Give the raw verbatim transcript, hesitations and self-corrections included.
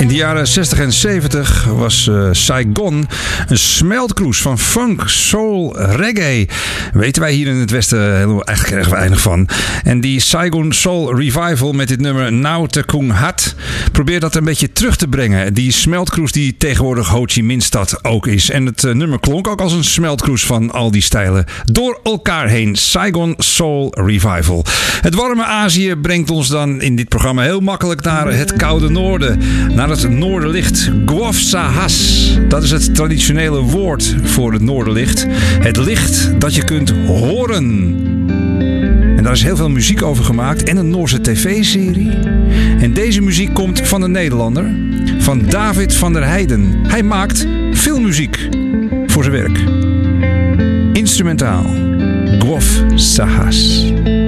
In de jaren zestig en zeventig was uh, Saigon een smeltkroes van funk, soul, reggae. Weten wij hier in het Westen helemaal, eigenlijk erg weinig van. En die Saigon Soul Revival met dit nummer Now Te Kung Hat probeert dat een beetje terug te brengen. Die smeltkroes die tegenwoordig Ho Chi Minh stad ook is. En het uh, nummer klonk ook als een smeltkroes van al die stijlen door elkaar heen. Saigon Soul Revival. Het warme Azië brengt ons dan in dit programma heel makkelijk naar het koude noorden. Naar het noorderlicht. Guaf Sahas. Dat is het traditionele woord voor het noorderlicht. Het licht dat je kunt horen. En daar is heel veel muziek over gemaakt. En een Noorse tv-serie. En deze muziek komt van een Nederlander. Van David van der Heijden. Hij maakt filmmuziek voor zijn werk. Instrumentaal. Guaf Sahas.